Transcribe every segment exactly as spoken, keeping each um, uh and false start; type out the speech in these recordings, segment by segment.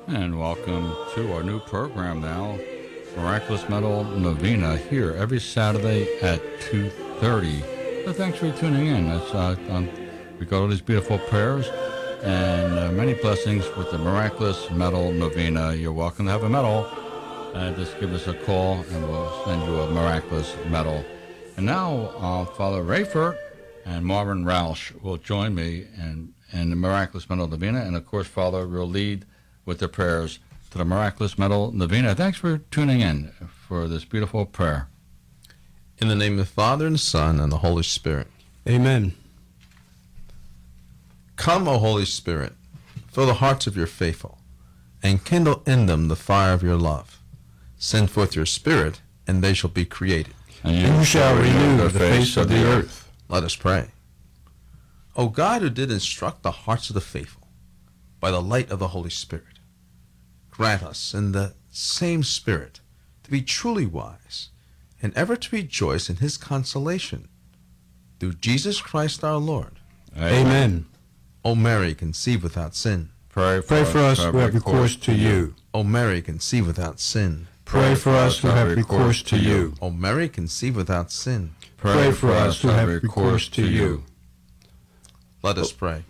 And welcome to our new program now, Miraculous Metal Novena, here every Saturday at two thirty. So thanks for tuning in. That's, uh, um, we got all these beautiful prayers and uh, many blessings with the Miraculous Metal Novena. You're welcome to have a medal. Uh, just give us a call and we'll send you a Miraculous Medal. And now uh, Father Rayford and Marvin Roush will join me in, in the Miraculous Metal Novena. And of course, Father will lead with the prayers to the Miraculous Metal Novena. Thanks for tuning in for this beautiful prayer. In the name of the Father, and the Son, and the Holy Spirit. Amen. Come, O Holy Spirit, fill the hearts of your faithful, and kindle in them the fire of your love. Send forth your Spirit, and they shall be created. And you, And you shall renew the face of the earth. Let us pray. O God, who did instruct the hearts of the faithful by the light of the Holy Spirit, grant us in the same Spirit to be truly wise and ever to rejoice in his consolation. Through Jesus Christ our Lord. Amen. O Mary, conceived without sin. Pray for Pray us for us who have recourse to you. O Mary, conceived without sin. Pray for us who have recourse to you. O Mary, conceived without sin. Pray for us who have recourse to you. Let us pray.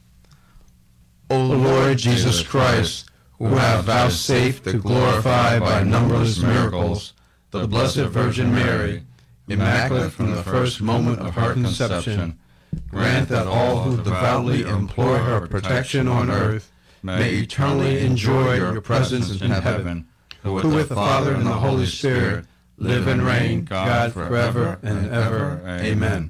O Lord Jesus Christ, who have vouchsafed to glorify by numberless miracles the Blessed Virgin Mary, immaculate from the first moment of her conception, grant that all who devoutly implore her protection on earth may eternally enjoy your presence in heaven, who with the Father and the Holy Spirit live and reign, God, forever and ever. Amen.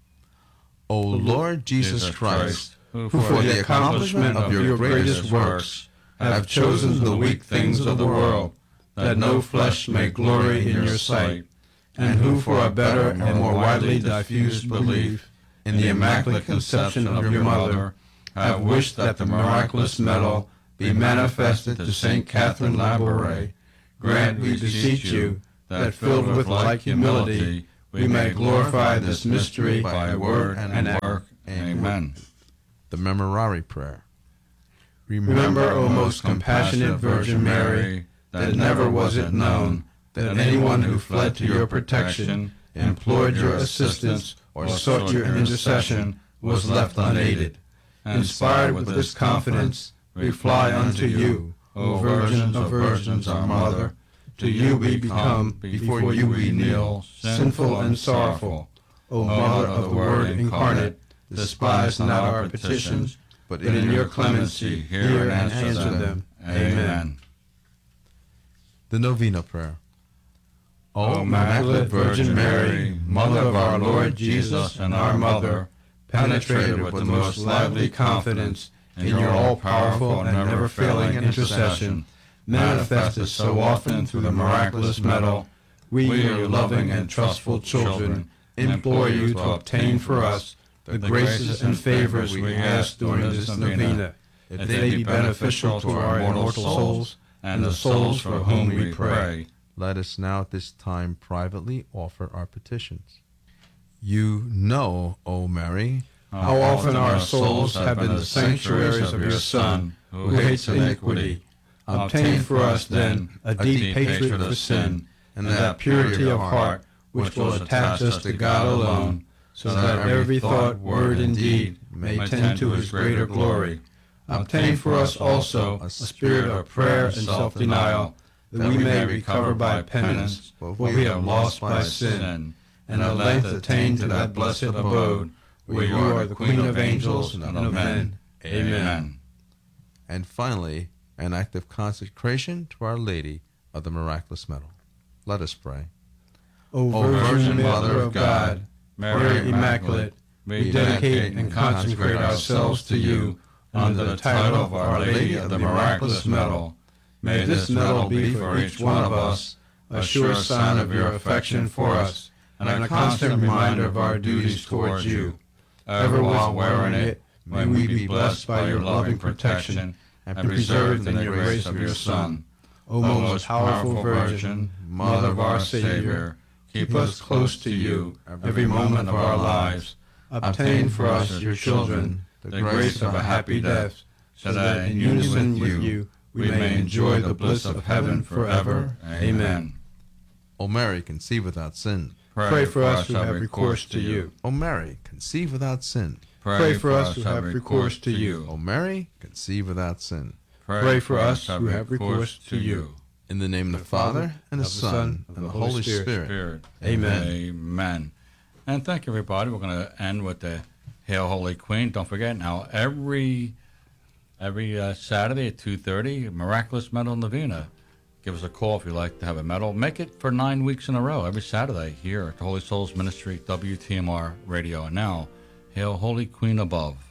O Lord Jesus Christ, who Who for the accomplishment of your greatest works have chosen the weak things of the world, that no flesh may glory in your sight, and who for a better and more widely diffused belief in the Immaculate Conception of your Mother have wished that the miraculous medal be manifested to Saint Catherine Labouré, grant, we beseech you, that filled with like humility we may glorify this mystery by word and work. Amen. the Memorare Prayer. Remember, O most compassionate Virgin Mary, that never was it known that anyone who fled to your protection, implored your assistance, or sought your intercession was left unaided. Inspired with this confidence, we fly unto you, O Virgin of Virgins, our Mother. To you we become, before you we kneel, sinful and sorrowful. O Mother of the Word incarnate, despise not our petitions, but in your clemency hear and answer them. Amen. The Novena Prayer. O Immaculate Virgin Mary, Mother of our Lord Jesus and our Mother, penetrated with the most lively confidence in your all-powerful and never-failing intercession, manifested so often through the miraculous medal, we, your loving and trustful children, implore you to obtain for us the graces and favors we ask during this novena, if they be beneficial to our immortal souls and the souls for whom we pray. Let us now at this time privately offer our petitions. You know, O Mary, how often our souls have been the sanctuaries of your Son, who hates iniquity. Obtain for us, then, a deep hatred for sin, and that purity of heart which will attach us to God alone, so that every thought, word, and deed may tend to his greater glory. Obtain for us also a spirit of prayer and self-denial, that we may recover by penance what we have lost by sin, and at length attain to that blessed abode where you are the Queen of angels and of men. Amen. and finally, an act of consecration to Our Lady of the Miraculous Medal. Let us pray. O Virgin Mother of God, Mary Immaculate, we dedicate and consecrate ourselves to you under the title of Our Lady of the Miraculous Medal. May this medal be for each one of us a sure sign of your affection for us, and a constant reminder of our duties towards you. Ever while wearing it, may we be blessed by your loving protection and preserved in the grace of your Son. O most powerful Virgin, Mother of our Savior, keep us close to you every moment of our lives. Obtain for us, your children, the grace of a happy death, so that in unison with you we may enjoy the bliss of heaven forever. Amen. O Mary, conceive without sin. Pray for us who have recourse to you. O Mary, conceive without sin. Pray for us who have recourse to you. O Mary, conceive without sin. Pray for us who have recourse to you. In the name of the Father, and the Son, and the Holy Spirit. Amen. Amen. And thank you, everybody. We're going to end with the Hail, Holy Queen. Don't forget, now, every every uh, Saturday at two thirty, Miraculous Medal Novena. Give us a call if you'd like to have a medal. Make it for nine weeks in a row, every Saturday, here at the Holy Souls Ministry, W T M R Radio. And now, Hail, Holy Queen above.